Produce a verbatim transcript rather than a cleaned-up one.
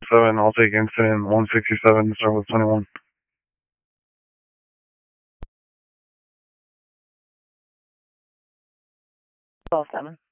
seven, I'll take incident one sixty-seven, start with twenty-one. twelve seven.